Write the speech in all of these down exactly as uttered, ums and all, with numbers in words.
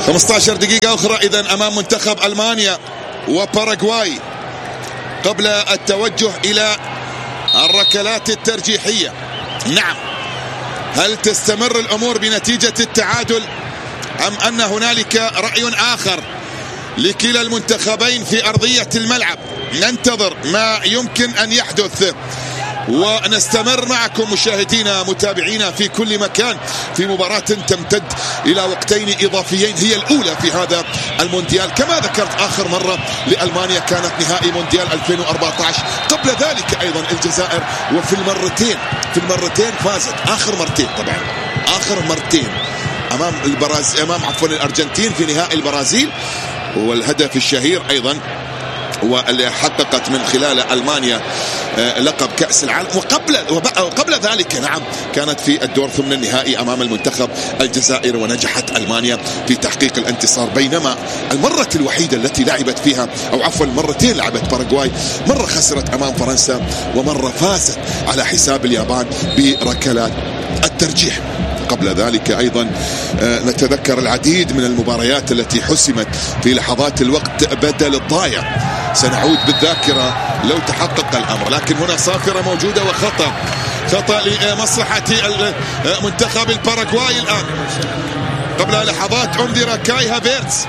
خمسة عشر دقيقة أخرى إذن أمام منتخب ألمانيا وباراغواي قبل التوجه إلى الركلات الترجيحية. نعم، هل تستمر الأمور بنتيجة التعادل أم أن هنالك رأي آخر لكلا المنتخبين في أرضية الملعب؟ ننتظر ما يمكن أن يحدث ونستمر معكم مشاهدينا متابعينا في كل مكان في مباراة تمتد إلى وقتين إضافيين هي الأولى في هذا المونديال. كما ذكرت آخر مرة لألمانيا كانت نهائي مونديال ألفين وأربعة عشر، قبل ذلك أيضا الجزائر، وفي المرتين في المرتين فازت. آخر مرتين طبعا آخر مرتين أمام البرازيل أمام عفوا الأرجنتين في نهائي البرازيل، والهدف الشهير أيضا واللي حققت من خلال ألمانيا لقب كأس العالم، وقبل وقبل ذلك نعم كانت في الدور ثمن النهائي أمام المنتخب الجزائر، ونجحت ألمانيا في تحقيق الانتصار. بينما المرة الوحيدة التي لعبت فيها أو عفوا المرتين لعبت باراغواي، مرة خسرت أمام فرنسا ومرة فازت على حساب اليابان بركلات الترجيح. قبل ذلك أيضا نتذكر العديد من المباريات التي حسمت في لحظات الوقت بدل الضايع. سنعود بالذاكرة لو تحقق الأمر، لكن هنا صافرة موجودة وخطأ خطأ لمصلحة منتخب الباراغواي. الآن قبل لحظات أنذر كاي هافيرتز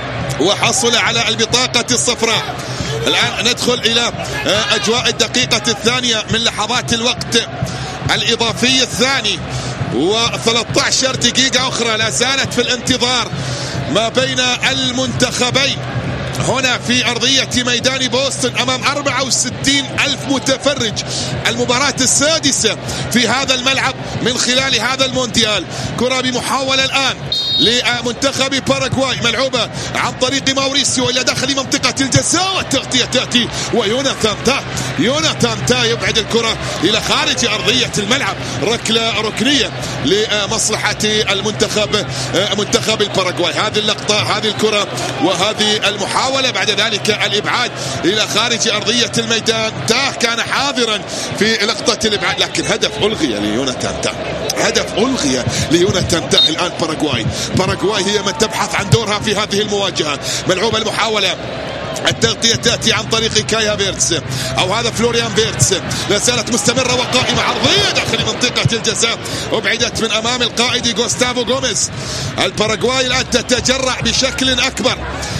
وحصل على البطاقة الصفراء. الآن ندخل إلى أجواء الدقيقة الثانية من لحظات الوقت الإضافي الثاني، وثلاثة عشر دقيقة أخرى لا زالت في الانتظار ما بين المنتخبين هنا في أرضية ميدان بوسطن أمام أربعة وستين ألف متفرج. المباراة السادسة في هذا الملعب من خلال هذا المونديال. كرة بمحاولة الآن لمنتخب باراغواي ملعوبة عن طريق ماوريسيو إلى داخل منطقة الجزاء، والتغطية تأتي ويوناثان تا يوناثان تا يبعد الكرة إلى خارج أرضية الملعب. ركلة ركنية لمصلحة المنتخب منتخب الباراغواي. هذه اللقطة هذه الكرة وهذه المحاولة، بعد ذلك الإبعاد إلى خارج أرضية الميدان. تا كان حاضرا في لقطة الإبعاد، لكن هدف ألغي ليوناثان تا هدف ألغي ليوناثان تا. الآن باراغواي باراغواي هي من تبحث عن دورها في هذه المواجهة. ملعوبة المحاولة، التغطية تأتي عن طريق كاي هافيرتز أو هذا فلوريان فيرتز، لا زالت مستمرة وقائمة عرضية داخل منطقة الجزاء، أبعدت من أمام القائد غوستافو غوميز. الباراغواي الآن تتجرأ بشكل أكبر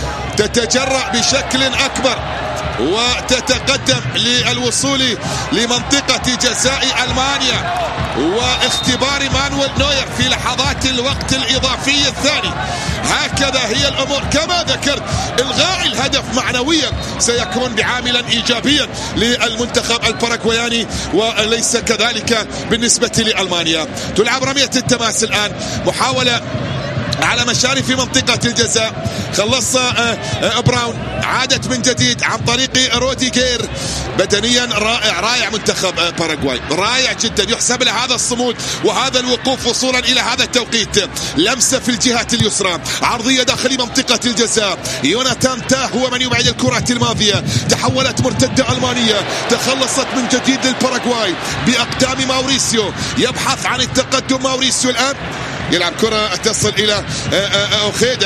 تتجرأ بشكل أكبر وتتقدم للوصول لمنطقة جزاء ألمانيا واختبار مانويل نوير في لحظات الوقت الإضافي الثاني. هكذا هي الأمور. كما ذكرت إلغاء الهدف معنويا سيكون بعاملا إيجابيا للمنتخب الباراغواياني، وليس كذلك بالنسبة لألمانيا. تلعب رمية التماس الآن، محاولة على مشارف منطقة الجزاء، خلصها براون، عادت من جديد عن طريق روديغير. بدنيا رائع رائع منتخب باراغواي، رائع جدا، يحسب له هذا الصمود وهذا الوقوف وصولا إلى هذا التوقيت. لمسة في الجهة اليسرى، عرضية داخل منطقة الجزاء. يوناثان تا هو من يبعد الكرة الماضية، تحولت مرتدة ألمانية، تخلصت من جديد للباراغواي بأقدام ماوريسيو، يبحث عن التقدم ماوريسيو. الآن يلعب كرة تصل إلى أوخيدا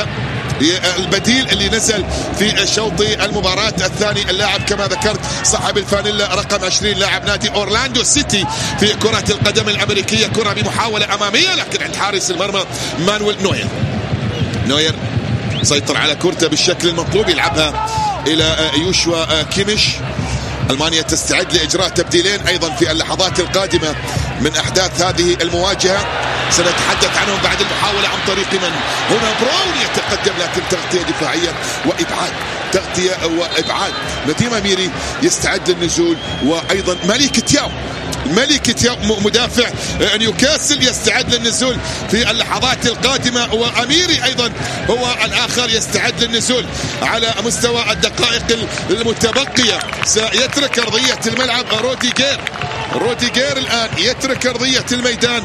البديل اللي نزل في شوط المباراة الثاني. اللاعب كما ذكرت صاحب الفانيلا رقم عشرين، لاعب نادي أورلاندو سيتي في كرة القدم الأمريكية. كرة بمحاولة أمامية لكن عند حارس المرمى مانويل نوير. نوير سيطر على كرته بالشكل المطلوب، يلعبها إلى يوشوا كيميش. ألمانيا تستعد لإجراء تبديلين أيضا في اللحظات القادمة من أحداث هذه المواجهة، سنتحدث عنهم بعد المحاولة عن طريق من هنا براون يتقدم، لكن تغطية دفاعية وإبعاد تغطية وإبعاد. نديم أميري يستعد للنزول، وأيضا مالك تياو مالك تياو مدافع نيوكاسل يستعد للنزول في اللحظات القادمة، وأميري أيضا هو الآخر يستعد للنزول على مستوى الدقائق المتبقية. سيترك أرضية الملعب روديغير روديغير الآن يترك أرضية الميدان،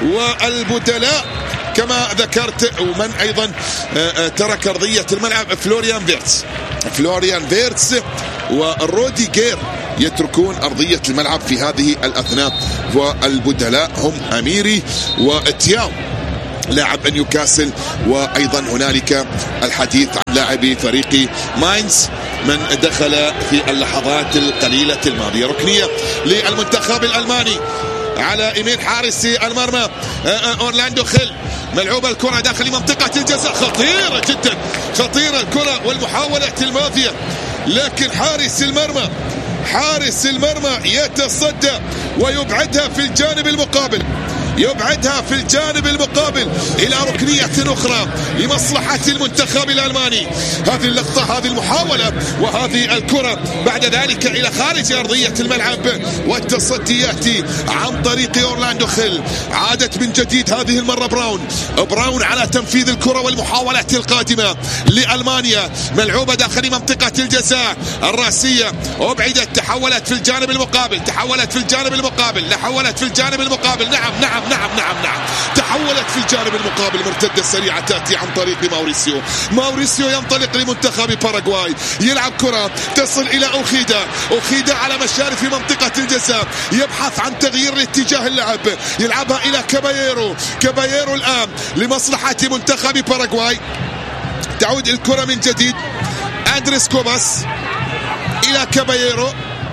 والبدلاء كما ذكرت ومن أيضا ترك أرضية الملعب فلوريان فيرتز فلوريان فيرتز وروديغير يتركون أرضية الملعب في هذه الأثناء، والبدلاء هم أميري وتياو. لاعب نيوكاسل. وأيضا هنالك الحديث عن لاعبي فريق ماينز من دخل في اللحظات القليلة الماضية. ركنية للمنتخب الألماني على يمين حارس المرمى أورلاندو خيل. ملعوبة الكرة داخل منطقة الجزاء، خطيرة جدا، خطيرة الكرة والمحاولة الماضية، لكن حارس المرمى حارس المرمى يتصدى ويبعدها في الجانب المقابل، يبعدها في الجانب المقابل إلى ركنية أخرى لمصلحة المنتخب الألماني. هذه اللقطة، هذه المحاولة، وهذه الكرة بعد ذلك إلى خارج أرضية الملعب، والتصدي يأتي عن طريق أورلاندو خيل. عادت من جديد هذه المرة براون براون على تنفيذ الكرة والمحاولات القادمة لألمانيا. ملعوبة داخل منطقة الجزاء الرأسية، أبعدت، تحولت في الجانب المقابل، تحولت في الجانب المقابل، تحولت في الجانب المقابل، نعم نعم نعم نعم نعم تحولت في الجانب المقابل. مرتدة سريعة تأتي عن طريق ماوريسيو. ماوريسيو ينطلق لمنتخب باراغواي، يلعب كرة تصل إلى أوخيدا. أوخيدا على مشارف منطقة الجزاء، يبحث عن تغيير لاتجاه اللعب، يلعبها إلى كابايرو. كابايرو الآن لمصلحة منتخب باراغواي. تعود الكرة من جديد، أندريس كوباس إلى كابايرو،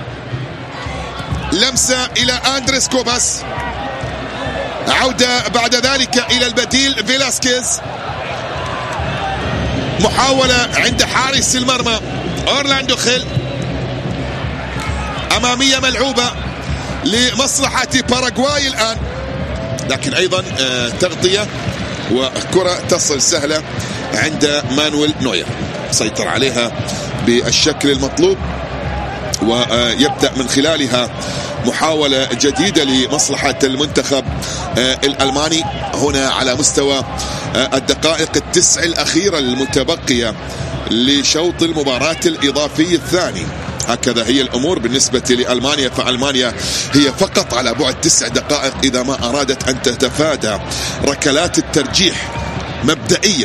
لمسة إلى أندريس كوباس، عودة بعد ذلك إلى البديل فيلاسكيز. محاولة عند حارس المرمى أورلاندو خيل، أمامية ملعوبة لمصلحة باراغواي الآن، لكن أيضا تغطية وكرة تصل سهلة عند مانويل نوير، سيطر عليها بالشكل المطلوب، ويبدأ من خلالها محاولة جديدة لمصلحة المنتخب الألماني هنا على مستوى الدقائق التسع الأخيرة المتبقية لشوط المباراة الإضافي الثاني. هكذا هي الأمور بالنسبة لألمانيا، فألمانيا هي فقط على بعد تسع دقائق إذا ما أرادت أن تتفادى ركلات الترجيح مبدئيا.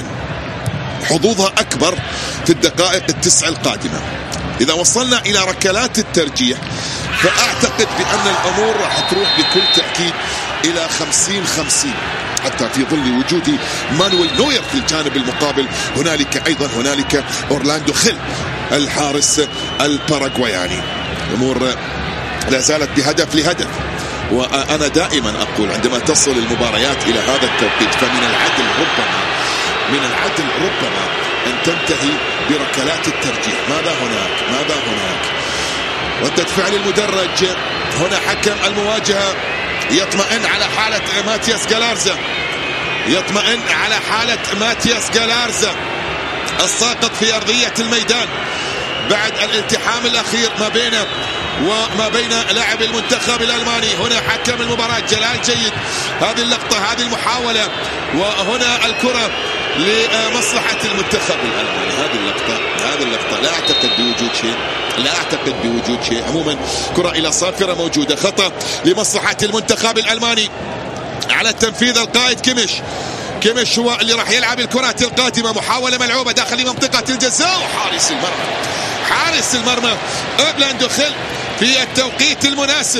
حظوظها أكبر في الدقائق التسع القادمة. إذا وصلنا إلى ركلات الترجيح فأعتقد بأن الأمور راح تروح بكل تأكيد إلى خمسين خمسين، حتى في ظل وجود مانويل نوير في الجانب المقابل. هنالك أيضا هنالك أورلاندو خيل الحارس الباراغواياني. الأمور لا زالت بهدف لهدف، وأنا دائما أقول عندما تصل المباريات إلى هذا التوقيت فمن العدل ربما من العدل ربما أن تنتهي بركلات الترجيح. ماذا هناك ماذا هناك ردة فعل المدرج هنا. حكم المواجهة يطمئن على حالة ماتياس جالارزا، يطمئن على حالة ماتياس جالارزا الساقط في أرضية الميدان بعد الالتحام الأخير ما بينه وما بين لاعب المنتخب الألماني. هنا حكم المباراة جلال جيد. هذه اللقطة، هذه المحاولة، وهنا الكرة لمصلحة المنتخب الألماني. هذه اللقطة هذه اللقطة لا أعتقد بوجود شيء لا أعتقد بوجود شيء عموما. كرة إلى صافرة موجودة، خطأ لمصلحة المنتخب الألماني على التنفيذ القائد كيميش. كيميش هو اللي راح يلعب الكرات القادمة. محاولة ملعوبة داخل منطقة الجزاء، وحارس المرمى حارس المرمى أورلاندو خيل في التوقيت المناسب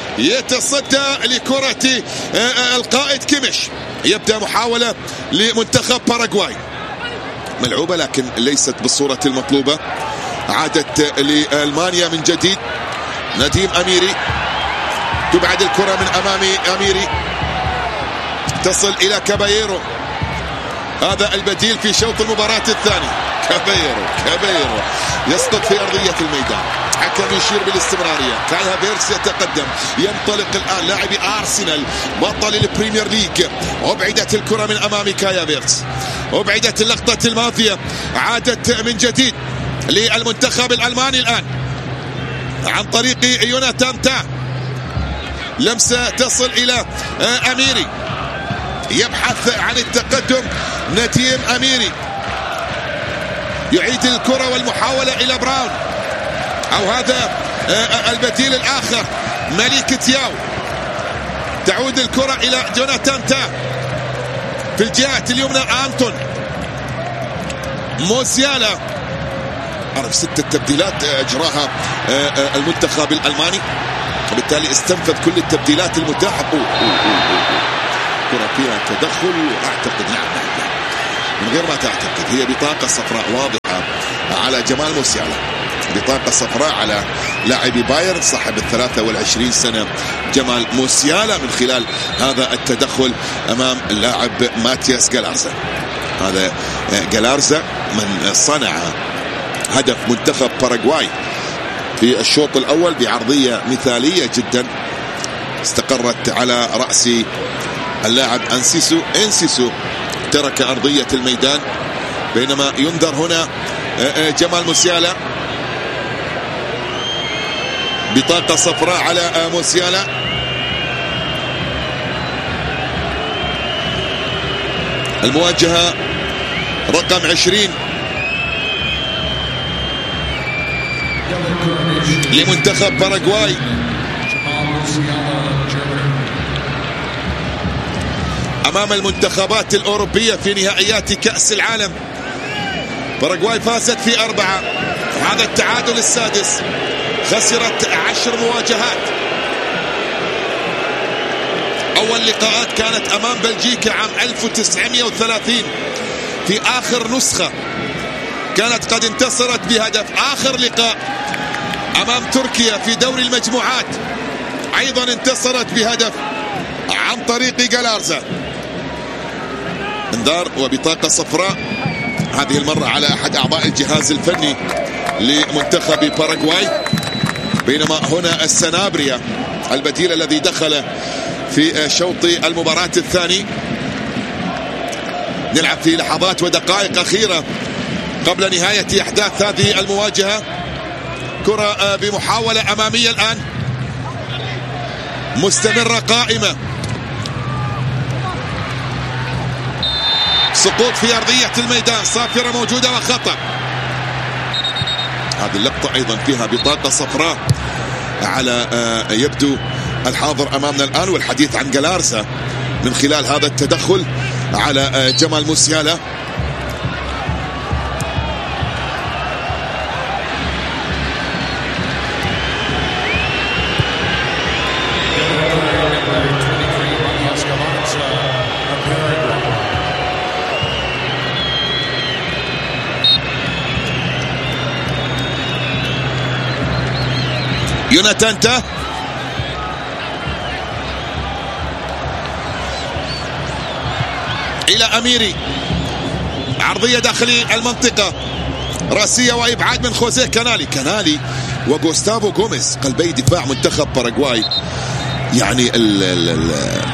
يتصدى لكرة القائد كيميش. يبدأ محاولة لمنتخب باراغواي، ملعوبة لكن ليست بالصورة المطلوبة. عادت لألمانيا من جديد. نديم أميري، تبعد الكرة من أمام أميري، تصل إلى كابايرو. هذا البديل في شوط المباراة الثاني. كابايرو كابايرو يسقط في أرضية الميدان. حكم يشير بالاستمرارية. كاي هافيرتس يتقدم، ينطلق الآن لاعبي أرسنال بطل البريمير ليج. أبعدت الكرة من أمام كاي هافيرتس، أبعدت اللقطة الماضية. عادت من جديد للمنتخب الألماني الآن عن طريق يوناتان تا. لمسة تصل إلى أميري، يبحث عن التقدم نديم أميري، يعيد الكرة والمحاولة إلى براون، أو هذا البديل الآخر مليك تياو. تعود الكرة إلى جوناتان تا في الجهة اليمنى. أنتون موزيالا. عرف ستة تبديلات أجراها المنتخب الألماني، وبالتالي استنفذ كل التبديلات المتاحة. أوه أوه أوه أوه. كرة فيها تدخل؟ أعتقد نعم نعم من غير ما تعتقد. هي بطاقة صفراء واضحة على جمال موسيالا، بطاقة صفراء على لاعبي بايرن صاحب الثلاثة والعشرين سنة جمال موسيالا من خلال هذا التدخل أمام اللاعب ماتياس غالارزا. هذا غالارزا من صنع هدف منتخب باراغواي في الشوط الأول بعرضية مثالية جدا استقرت على رأس اللاعب أنسيسو. إنسيسو ترك أرضية الميدان بينما ينظر هنا جمال موسيالا، بطاقة صفراء على موسيالا. المواجهة رقم عشرين لمنتخب باراغواي. أمام المنتخبات الأوروبية في نهائيات كأس العالم باراغواي فازت في أربعة، هذا التعادل السادس. خسرت عشر مواجهات. أول لقاءات كانت أمام بلجيكا عام ألف وتسعمئة وثلاثين في آخر نسخة، كانت قد انتصرت بهدف. آخر لقاء أمام تركيا في دوري المجموعات أيضا انتصرت بهدف عن طريق غالارزا. انذار وبطاقة صفراء هذه المرة على أحد أعضاء الجهاز الفني لمنتخب باراغواي. بينما هنا السنابريا البديل الذي دخل في شوط المباراة الثاني. نلعب في لحظات ودقائق أخيرة قبل نهاية أحداث هذه المواجهة. كرة بمحاولة أمامية الآن مستمرة قائمة. سقوط في أرضية الميدان، صافرة موجودة وخطأ. هذه اللقطة أيضا فيها بطاقة صفراء على يبدو الحاضر أمامنا الآن، والحديث عن غالارزا من خلال هذا التدخل على جمال موسيالا. يوناتان تاه إلى أميري، عرضية داخل المنطقة، راسية وإبعاد من خوزيه كانالي. كانالي وغوستافو غوميز قلبي دفاع منتخب باراغواي يعني ال ال ال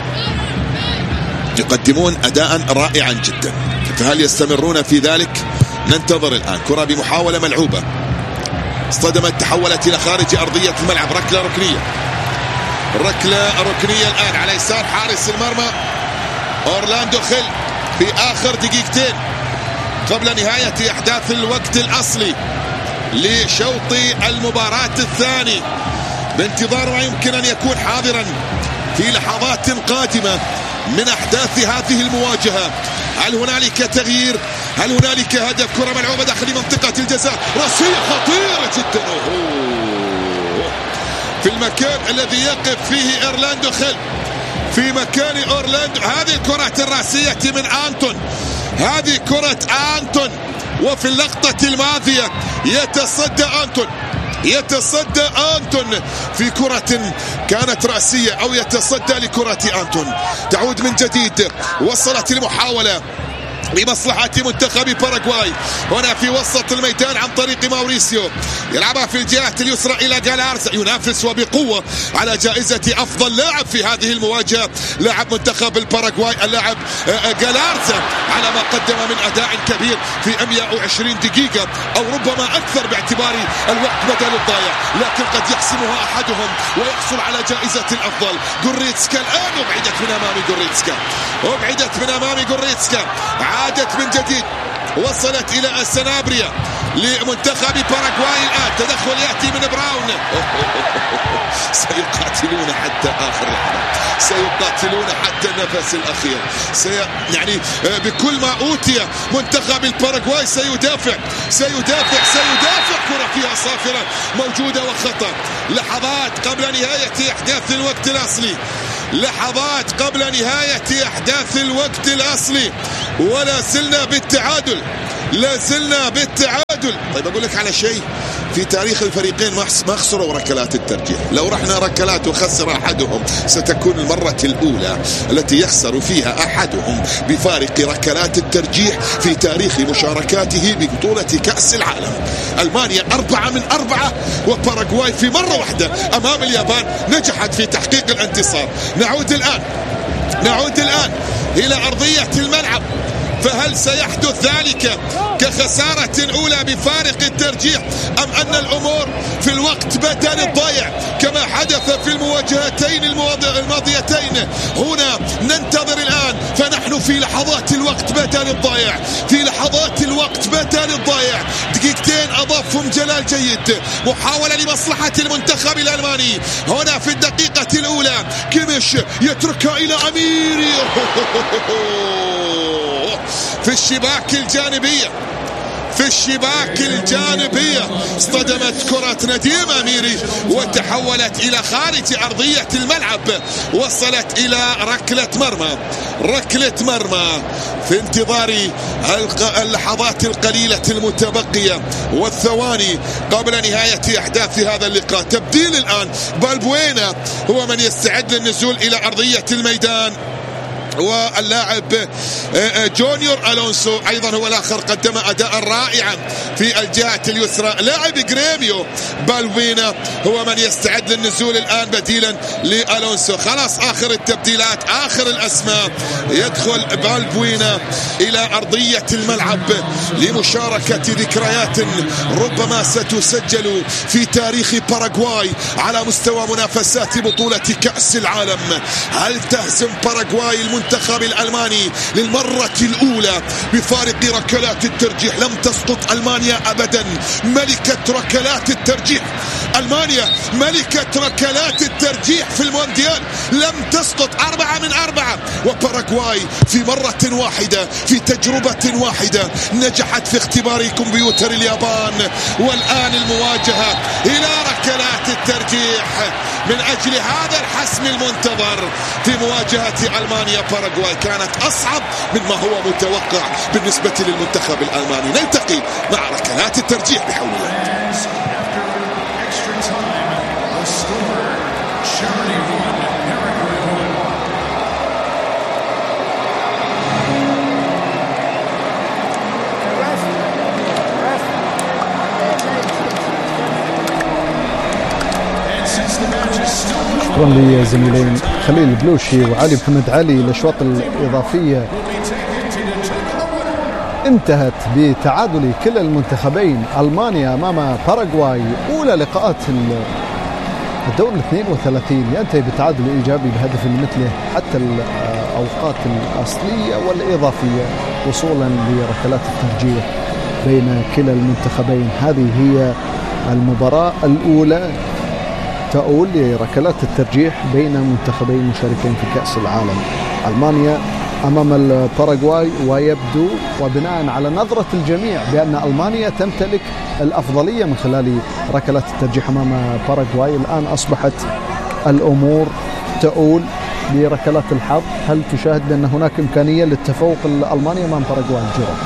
يقدمون أداء رائعا جدا، فهل يستمرون في ذلك؟ ننتظر الآن. كرة بمحاولة ملعوبة، اصطدمت، تحولت إلى خارج أرضية الملعب. ركلة ركنية، ركلة ركنية الآن على يسار حارس المرمى أورلاندو خيل في آخر دقيقتين قبل نهاية أحداث الوقت الأصلي لشوط المباراة الثاني، بانتظار ما يمكن أن يكون حاضرا في لحظات قادمة من أحداث هذه المواجهة. هل هنالك تغيير؟ هل هنالك هدف؟ كرة ملعوبة داخل منطقة الجزاء، رأسية خطيرة جدا أوه. في المكان الذي يقف فيه أورلاندو خيل، في مكان أورلاندو. هذه الكرة الرأسية من أنتون، هذه كرة أنتون، وفي اللقطة الماضية يتصدى أنتون، يتصدى أنتون في كرة كانت رأسية، أو يتصدى لكرة أنتون. تعود من جديد، وصلت المحاولة لمصلحة منتخب باراغواي هنا في وسط الميدان عن طريق ماوريسيو، يلعبها في الجهة اليسرى إلى غالارزا، ينافس وبقوة على جائزة أفضل لاعب في هذه المواجهة لاعب منتخب الباراغواي اللاعب غالارزا على ما قدم من أداء كبير في مئة وعشرين دقيقة أو ربما أكثر باعتبار الوقت بدل الضايع، لكن قد يحسمها أحدهم ويحصل على جائزة الأفضل. غوريتسكا الآن أبعدت من أمام غوريتسكا، أبعدت من أمام غوريتسكا، عادت من جديد، وصلت إلى السنابريا لمنتخب باراغواي. الآن تدخل يأتي من براون. سيقاتلون حتى آخر لحظة، سيقاتلون حتى النفس الأخير، سي... يعني بكل ما أوتي منتخب الباراغواي سيدافع سيدافع سيدافع. كرة فيها صافرة موجودة وخطأ. لحظات قبل نهاية أحداث الوقت الأصلي، لحظات قبل نهاية أحداث الوقت الأصلي ولا زلنا بالتعادل، لا زلنا بالتعادل. طيب أقول لك على شيء، في تاريخ الفريقين ما خسروا ركلات الترجيح. لو رحنا ركلات وخسر أحدهم ستكون المرة الأولى التي يخسر فيها أحدهم بفارق ركلات الترجيح في تاريخ مشاركاته ببطولة كأس العالم. ألمانيا أربعة من أربعة، وباراغواي في مرة واحدة أمام اليابان نجحت في تحقيق الانتصار. نعود الآن نعود الآن إلى أرضية الملعب، فهل سيحدث ذلك كخسارة أولى بفارق الترجيح، أم أن الأمور في الوقت بدل الضيع كما حدث في المواجهتين الماضيتين؟ هنا ننتظر الآن، فنحن في لحظات الوقت بدل الضيع، في لحظات الوقت بدل الضيع. دقيقتين أضافهم جلال جيد، محاولة لمصلحة المنتخب الألماني. هنا في الدقيقة الأولى كيميش يتركها إلى أميري في الشباك الجانبية، في الشباك الجانبية اصطدمت كرة نديم أميري وتحولت إلى خارج أرضية الملعب، وصلت إلى ركلة مرمى. ركلة مرمى في انتظار اللحظات القليلة المتبقية والثواني قبل نهاية أحداث هذا اللقاء. تبديل الآن، بالبوينا هو من يستعد للنزول إلى أرضية الميدان، واللاعب جونيور ألونسو أيضا هو الآخر قدم أداء رائعا في الجهة اليسرى. لاعب جريميو بالبوينا هو من يستعد للنزول الآن بديلا لألونسو. خلاص آخر التبديلات، آخر الأسماء. يدخل بالبوينا إلى أرضية الملعب لمشاركة ذكريات ربما ستسجل في تاريخ باراغواي على مستوى منافسات بطولة كأس العالم. هل تهزم باراغواي المنتخب الألماني للمرة الأولى بفارق ركلات الترجيح؟ لم تسقط ألمانيا أبدا، ملكة ركلات الترجيح. ألمانيا ملكة ركلات الترجيح في المونديال، لم تسقط. أربعة من أربعة. وباراغواي في مرة واحدة، في تجربة واحدة، نجحت في اختبار كمبيوتر اليابان. والآن المواجهة إلى ركلات الترجيح من أجل هذا الحسم المنتظر في مواجهة ألمانيا باراغواي. كانت أصعب مما هو متوقع بالنسبة للمنتخب الألماني. نلتقي مع ركلات الترجيح بحول الله. شكرا لزميلين خليل البلوشي وعلي محمد علي. الأشواط الإضافية انتهت بتعادل كلا المنتخبين. ألمانيا أمام باراغواي، أولى لقاءات الدور الاثنين وثلاثين ينتهي بالتعادل الإيجابي بهدف مثله حتى الأوقات الأصلية والإضافية وصولا لركلات الترجيح بين كلا المنتخبين. هذه هي المباراة الأولى تؤول لركلات الترجيح بين منتخبين مشاركين في كأس العالم. ألمانيا أمام الباراغواي، ويبدو وبناء على نظرة الجميع بأن ألمانيا تمتلك الأفضلية من خلال ركلات الترجيح أمام باراغواي. الآن أصبحت الأمور تؤول لركلات الحظ. هل تشاهد بأن هناك إمكانية للتفوق الألماني أمام باراغواي؟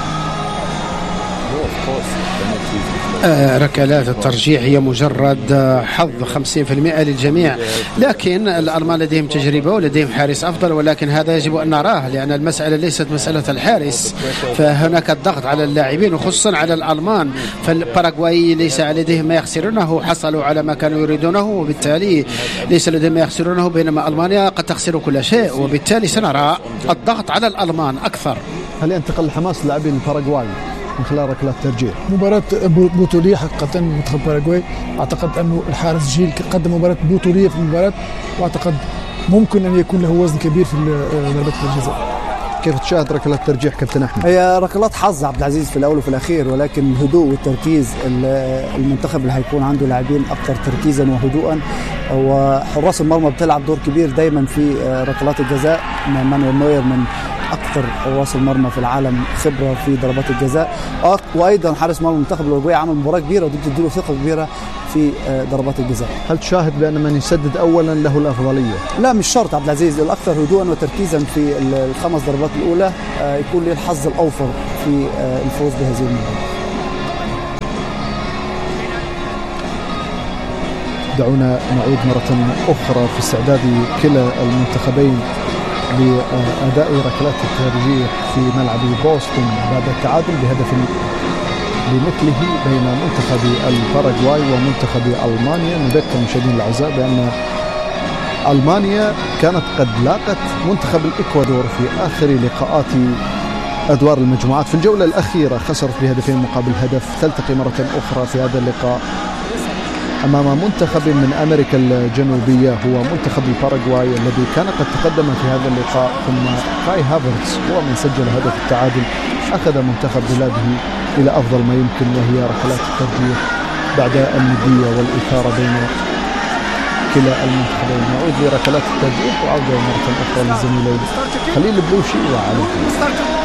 آه ركلات الترجيح هي مجرد حظ خمسين بالمئة للجميع، لكن الألمان لديهم تجربة ولديهم حارس أفضل، ولكن هذا يجب أن نراه، لأن المسألة ليست مسألة الحارس، فهناك الضغط على اللاعبين وخصوصا على الألمان. فالباراغواي ليس لديهم ما يخسرونه، حصلوا على ما كانوا يريدونه وبالتالي ليس لديهم ما يخسرونه، بينما ألمانيا قد تخسر كل شيء، وبالتالي سنرى الضغط على الألمان أكثر. هل ينتقل الحماس لاعبين الباراغواي من خلال ركلات ترجيح؟ مباراة بطولية حقيقة منتخب باراغواي. أعتقد أنه الحارس جيل قدم مباراة بطولية في المباراة، وأعتقد ممكن أن يكون له وزن كبير في ضربات الجزاء. كيف تشاهد ركلات ترجيح كابتن أحمد؟ هي ركلات حظ عبد العزيز في الأول وفي الأخير، ولكن الهدوء والتركيز. المنتخب اللي هيكون عنده لاعبين أكثر تركيزا وهدوءا، وحراس المرمى بتلعب دور كبير دايما في ركلات الجزاء. مانويل نوير من أكثر حراس المرمى في العالم خبرة في ضربات الجزاء، وأيضا حارس مرمى المنتخب الأوروغواي عمل مباراة كبيرة ودي بتديله ثقة كبيرة في ضربات الجزاء. هل تشاهد بأن من يسدد أولا له الأفضلية؟ لا مش شرط عبد العزيز، الأكثر هدوءا وتركيزا في الخمس ضربات الأولى يكون له الحظ الأوفر في الفوز بهذه المباراة. دعونا نعود مرة أخرى في استعداد كلا المنتخبين لأداء ركلات الترجيح في ملعب بوسطن بعد التعادل بهدف لمثله بين منتخب الباراغواي ومنتخب ألمانيا. نذكر مشاهدينا الأعزاء بأن ألمانيا كانت قد لاقت منتخب الإكوادور في آخر لقاءات أدوار المجموعات في الجولة الأخيرة، خسرت بهدفين مقابل هدف. تلتقي مرة أخرى في هذا اللقاء أمام منتخب من أمريكا الجنوبية هو منتخب الباراغواي الذي كان قد تقدم في هذا اللقاء، ثم كاي هافرتز هو من سجل هدف التعادل. أخذ منتخب بلاده إلى أفضل ما يمكن وهي ركلات الترجيح بعد الندية والإثارة بين كلا المنتخبين. نعود لركلات الترجيح وعودة مرة أخرى للزميلين خليل بلوشي وعلي.